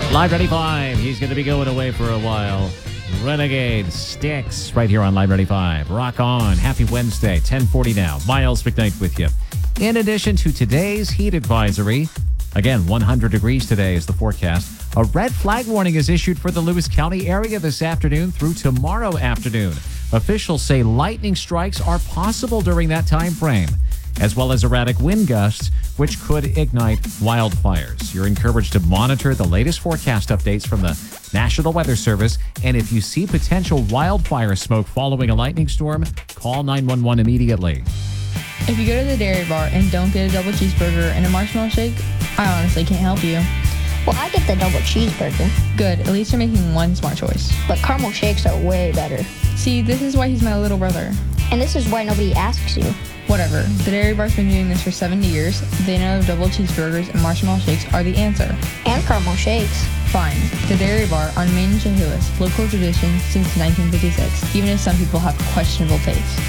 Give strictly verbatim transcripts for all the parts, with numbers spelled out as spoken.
Live Ready five. He's going to be going away for a while. Renegade Sticks right here on Live Ready five. Rock on. Happy Wednesday. ten forty now. Miles McKnight with you. In addition to today's heat advisory, again, one hundred degrees today is the forecast. A red flag warning is issued for the Lewis County area this afternoon through tomorrow afternoon. Officials say lightning strikes are possible during that time frame, as well as erratic wind gusts, which could ignite wildfires. You're encouraged to monitor the latest forecast updates from the National Weather Service, and if you see potential wildfire smoke following a lightning storm, call nine one one immediately. If you go to the dairy bar and don't get a double cheeseburger and a marshmallow shake, I honestly can't help you. Well, I get the double cheeseburger. Good, at least you're making one smart choice. But caramel shakes are way better. See, this is why he's my little brother. And this is why nobody asks you. Whatever. The Dairy Bar's been doing this for seventy years. They know double cheeseburgers and marshmallow shakes are the answer. And caramel shakes. Fine. The Dairy Bar on Main and Chehalis. Local tradition since nineteen fifty-six, even if some people have questionable taste.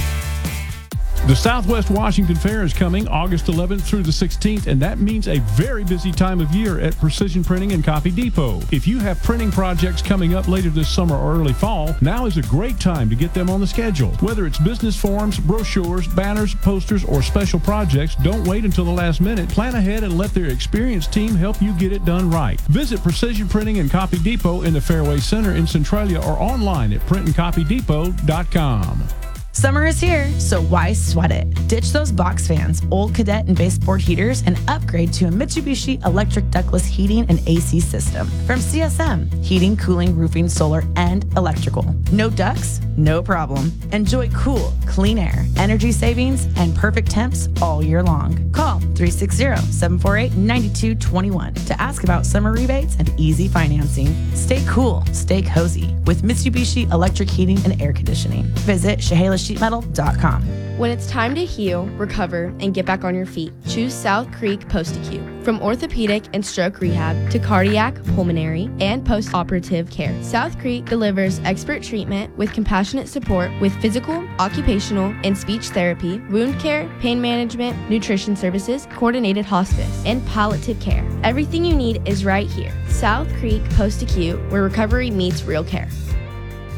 The Southwest Washington Fair is coming August eleventh through the sixteenth, and that means a very busy time of year at Precision Printing and Copy Depot. If you have printing projects coming up later this summer or early fall, now is a great time to get them on the schedule. Whether it's business forms, brochures, banners, posters, or special projects, don't wait until the last minute. Plan ahead and let their experienced team help you get it done right. Visit Precision Printing and Copy Depot in the Fairway Center in Centralia or online at print and copy depot dot com. Summer is here, so why sweat it? Ditch those box fans, old cadet and baseboard heaters, and upgrade to a Mitsubishi electric ductless heating and A C system from C S M. Heating, cooling, roofing, solar, and electrical. No ducts? No problem. Enjoy cool, clean air, energy savings, and perfect temps all year long. Call three six zero, seven four eight, nine two two one to ask about summer rebates and easy financing. Stay cool, stay cozy with Mitsubishi electric heating and air conditioning. Visit Chehalis sheet metal dot com. When it's time to heal, recover, and get back on your feet, choose South Creek Post-Acute. From orthopedic and stroke rehab to cardiac, pulmonary, and post-operative care, South Creek delivers expert treatment with compassionate support with physical, occupational, and speech therapy, wound care, pain management, nutrition services, coordinated hospice, and palliative care. Everything you need is right here. South Creek Post-Acute, where recovery meets real care.